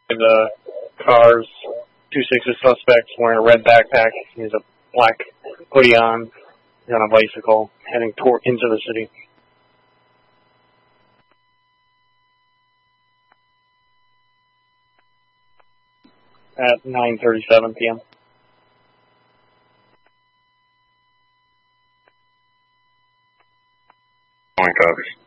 The cars, 2/6 suspects wearing a red backpack. He has a black hoodie on. He's on a bicycle heading into the city. At 9:37 p.m. Point copies.